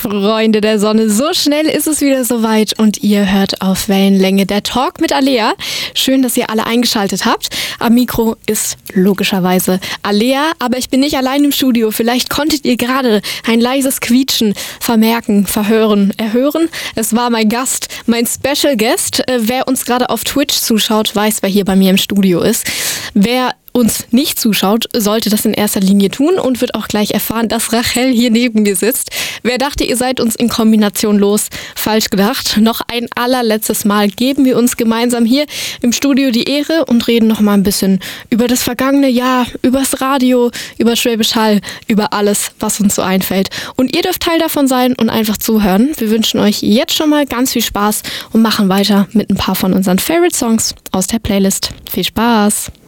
Freunde der Sonne, so schnell ist es wieder soweit und ihr hört auf Wellenlänge der Talk mit Alea. Schön, dass ihr alle eingeschaltet habt. Am Mikro ist logischerweise Alea, aber ich bin nicht allein im Studio. Vielleicht konntet ihr gerade ein leises Quietschen vermerken, erhören. Es war mein Gast, mein Special Guest. Wer uns gerade auf Twitch zuschaut, weiß, wer hier bei mir im Studio ist. Wer uns nicht zuschaut, sollte das in erster Linie tun und wird auch gleich erfahren, dass Rachel hier neben mir sitzt. Wer dachte, ihr seid uns in Kombination los? Falsch gedacht. Noch ein allerletztes Mal geben wir uns gemeinsam hier im Studio die Ehre und reden noch mal ein bisschen über das vergangene Jahr, übers Radio, über Schwäbisch Hall, über alles, was uns so einfällt. Und ihr dürft Teil davon sein und einfach zuhören. Wir wünschen euch jetzt schon mal ganz viel Spaß und machen weiter mit ein paar von unseren Favorite Songs aus der Playlist. Viel Spaß!